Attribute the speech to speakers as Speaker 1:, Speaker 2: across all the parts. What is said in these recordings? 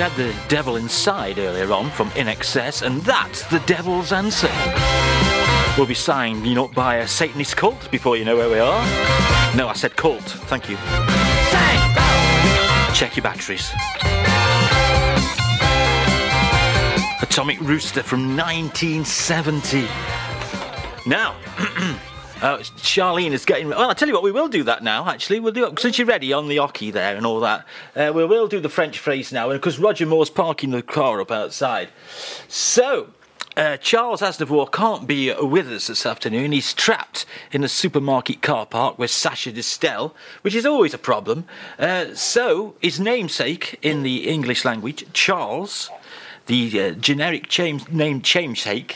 Speaker 1: had the devil inside earlier on from In Excess, and that's the devil's answer. We'll be signing up by a Satanist cult before you know where we are. No, I said cult. Thank you. Check your batteries. Atomic Rooster from 1970. Now, Charlene is getting... Well, I'll tell you what, we will do that now, actually. We'll do it, since you're ready on the hockey there and all that. We will do the French phrase now, because Roger Moore's parking the car up outside. So, Charles Aznavour can't be with us this afternoon. He's trapped in a supermarket car park with Sacha Distel, which is always a problem. So, his namesake in the English language, Charles... The generic namesake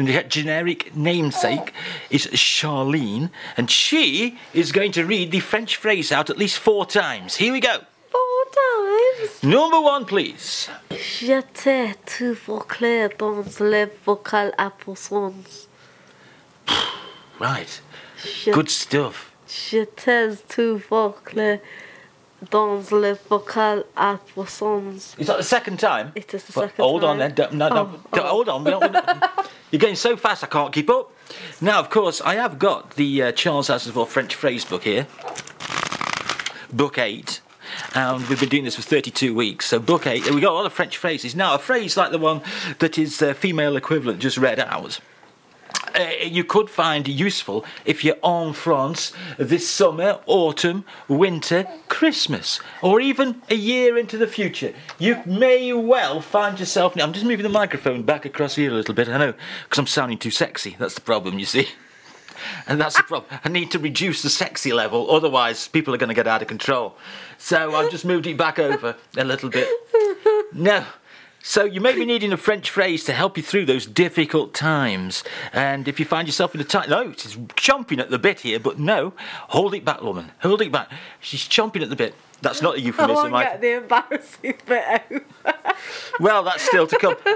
Speaker 1: is Charlene, and she is going to read the French phrase out at least 4 times. Here we go.
Speaker 2: 4 times?
Speaker 1: Number 1, please.
Speaker 2: J'étais tout bouclé dans le vocal à poissons.
Speaker 1: Right. Good stuff.
Speaker 2: J'étais tout bouclé dans le vocal à poissons.
Speaker 1: Is that the second time?
Speaker 2: It is the second
Speaker 1: Hold
Speaker 2: time.
Speaker 1: on then. Hold on. You're going so fast I can't keep up. Now, of course, I have got the Charles Aznavour French phrase book here. Book 8. And we've been doing this for 32 weeks. So book 8, we've got a lot of French phrases. Now, a phrase like the one that his female equivalent just read out, you could find useful if you're en France this summer, autumn, winter, Christmas, or even a year into the future. You may well find yourself... I'm just moving the microphone back across here a little bit, I know, because I'm sounding too sexy. That's the problem, you see. And that's the problem. I need to reduce the sexy level, otherwise people are going to get out of control. So I've just moved it back over a little bit. Now... So you may be needing a French phrase to help you through those difficult times. And if you find yourself in a tight... No, she's chomping at the bit here, but no. Hold it back, woman. Hold it back. She's chomping at the bit. That's not a euphemism.
Speaker 2: I won't get the embarrassing bit over.
Speaker 1: Well, that's still to come.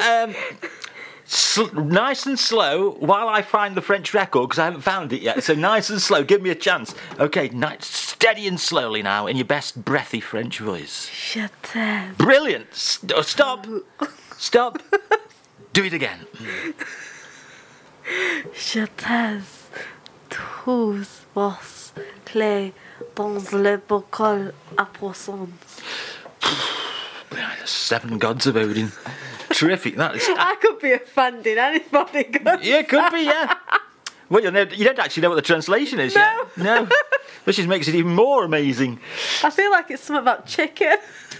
Speaker 1: Nice and slow while I find the French record, because I haven't found it yet. So nice and slow. Give me a chance. Okay, steady and slowly now in your best breathy French voice.
Speaker 2: J'étais.
Speaker 1: Brilliant. Stop. Stop. Do it again.
Speaker 2: J'étais tous vos clés dans le bocal à poissons.
Speaker 1: 7 gods of Odin. Terrific, that is.
Speaker 2: I could be offending anybody.
Speaker 1: Yeah, it could be, yeah. Well, you don't actually know what the translation is yet. No. Which just makes it even more amazing.
Speaker 2: I feel like it's something about chicken.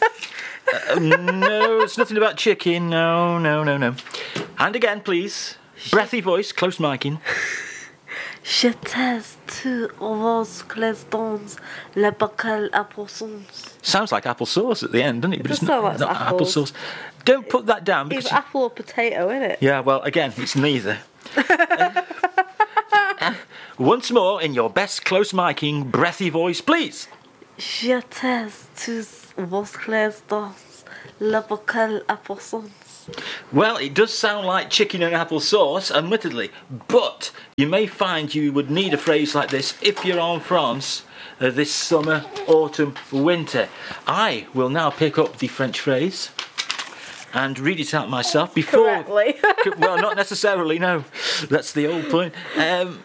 Speaker 1: No, it's nothing about chicken. No. And again, please. Breathy voice, close micing.
Speaker 2: J'étais tous vos clés dans le bocal à poissons.
Speaker 1: Sounds like apple sauce at the end, doesn't it? But
Speaker 2: It
Speaker 1: it's
Speaker 2: does sound
Speaker 1: not
Speaker 2: like
Speaker 1: apple sauce. Don't put that down.
Speaker 2: It's apple or potato, isn't it?
Speaker 1: Yeah, well, again, it's neither. Once more, in your best close micing, breathy voice, please.
Speaker 2: J'étais tous vos clés dans le bocal à poissons.
Speaker 1: Well, it does sound like chicken and apple sauce, admittedly, but you may find you would need a phrase like this if you're en France this summer, autumn, winter. I will now pick up the French phrase and read it out myself before...
Speaker 2: Correctly.
Speaker 1: Well, not necessarily, no. That's the old point. And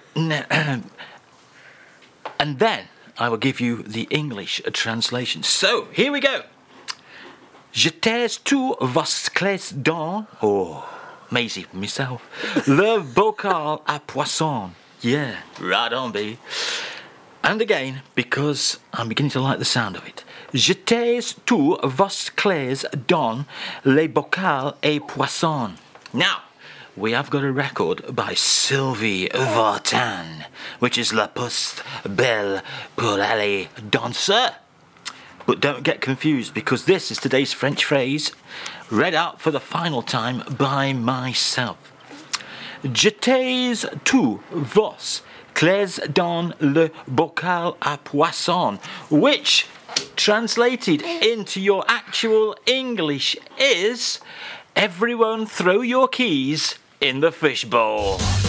Speaker 1: then I will give you the English translation. So, here we go. J'étais tous vos clés dans... Oh, Maisie, myself. Le bocal à poisson. Yeah, right on, baby. And again, because I'm beginning to like the sound of it. J'étais tous vos clés dans le bocal à poisson. Now, we have got a record by Sylvie Vartan, which is La Poste Belle pour aller danser. But don't get confused, because this is today's French phrase, read out for the final time by myself. J'étais tous vos clés dans le bocal à poisson, which, translated into your actual English, is everyone throw your keys in the fishbowl.